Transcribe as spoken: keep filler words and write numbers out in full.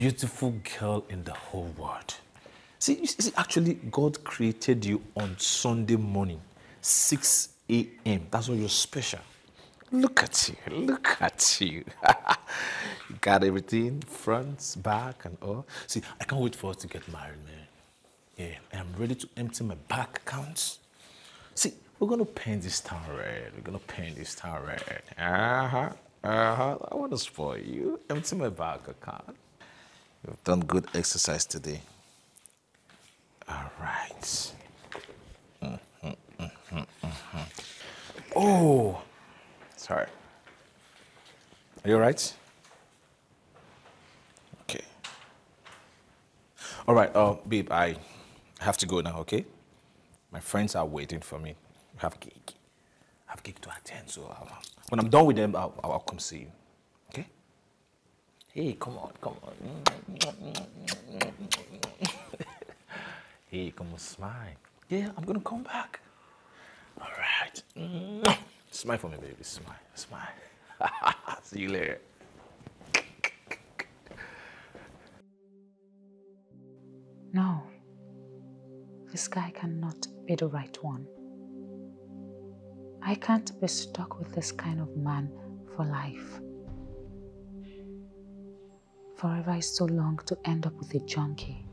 beautiful girl in the whole world. See, you see, actually, God created you on Sunday morning, six a m That's why you're special. Look at you, look at you. You got everything, front, back, and all. See, I can't wait for us to get married, man. Yeah, I'm ready to empty my bank accounts. See, we're gonna paint this town red. We're gonna paint this town red. Uh-huh, uh-huh. I wanna spoil you. Empty my bank account. You've done good exercise today. All right. Oh, sorry. Are you all right? Okay. All right, uh, babe, I have to go now, okay? My friends are waiting for me. I have cake. I have cake to attend, so uh, when I'm done with them, I'll, I'll come see you, okay? Hey, come on, come on. Hey, come on, smile. Yeah, I'm gonna come back. All right. Smile for me, baby. Smile, smile. See you later. No, this guy cannot be the right one. I can't be stuck with this kind of man for life. Forever is so long to end up with a junkie.